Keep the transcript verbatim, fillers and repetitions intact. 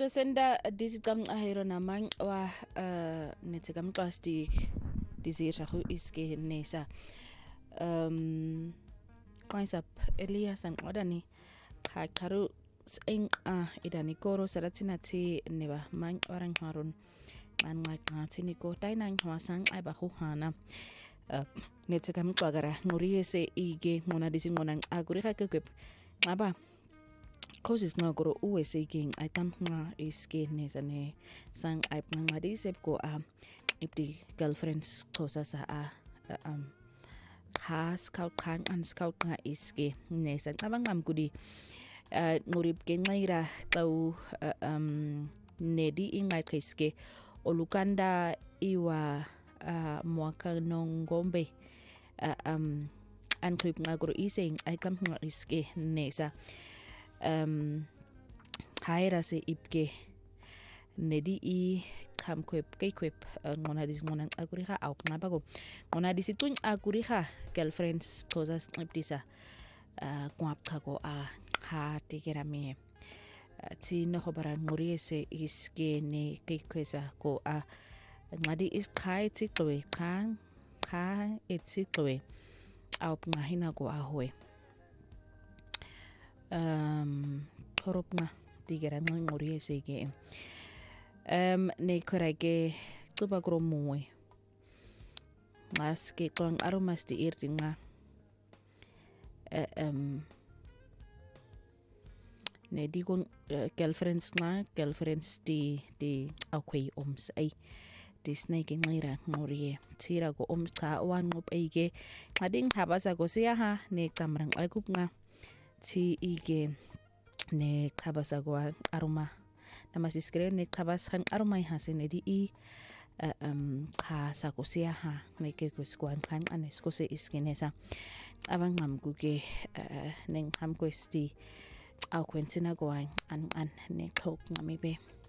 Presenta disicam ahero namang wa netigam plastic disira hu iske nesa um concept Elias and odani kakaru ing ah idani koro saratinati neba mang orang harun an ngati niko tainang wasang ai bahuhana netigam pagara nguriese ige ngona disingonang agurika kekep aba causes nga goro uwe seeking item nga iske nesane sang aip nga disep ko a ipdi girlfriends kosa sa a um ha scout kan an scout nga iske nesa abang am kudi ngurip ke ngaira tau um nedi ingai kiske olukanda iwa mwaka nongombe um an klip nga goro iseng item nga iske nesa um haira se ipke nedi i kam kwep kay kwep ngona dis ngona aguriha au ngabago ngona disitun aguriha girlfriends tozas ipdisa kwap kago a ha tigerami ti no hobara nguriese iske ne kay kwesa ko a ngadi is kai tikwe kan ka etsikwe au ngahina go ahoy um koropna tigera ngori sege um ne korage tuba gromwe maske kon aromas di irtinga um ne digon girlfriends na girlfriends di di akwai oms ai di snake ngira ngori tira go oms ka wan ngop ege ading habasa go sia ha ne kamrang ai kupnga ti ige ne kabasa gwa aroma namasiskre ne kabasa aroma hasene di i um ka sakosia ha ne ke kuswan kan anes ko se iskenesa abang mam guge neng ham kwesti au kwentina gwa an an ne tok ngamibe